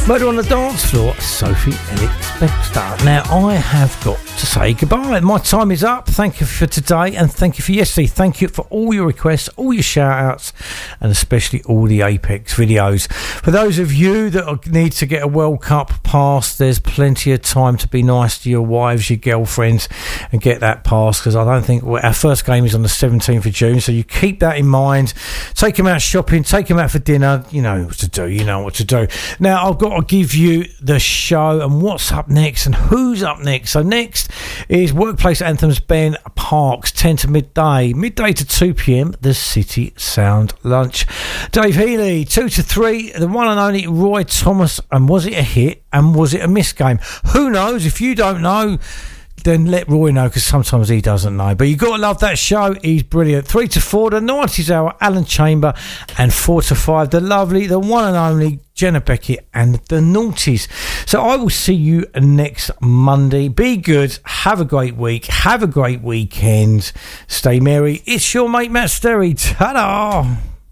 Murder on the Dance Floor, Sophie Ellis-Bextor. Now, I have got to say goodbye. My time is up. Thank you for today and thank you for yesterday. Thank you for all your requests, all your shout-outs, and especially all the Apex videos. For those of you that need to get a World Cup pass, there's plenty of time to be nice to your wives, your girlfriends, and get that pass, because I don't think our first game is on the 17th of June, so you keep that in mind. Take them out shopping, take them out for dinner. You know what to do. Now, I've got to give you the show and what's up next and who's up next. So next is Workplace Anthems, Ben Parks, 10 to midday to 2 p.m, the City Sound Lunch. Dave Healy, 2 to 3, the one and only Roy Thomas, and was it a hit and was it a miss game? Who knows? If you don't know, then let Roy know, because sometimes he doesn't know. But you got to love that show. He's brilliant. 3 to 4, the 90s hour, Alan Chamber, and 4 to 5, the lovely, the one and only Jenna Beckett and the Naughties. So I will see you next Monday. Be good. Have a great week. Have a great weekend. Stay merry. It's your mate Matt Sterry. Ta-da!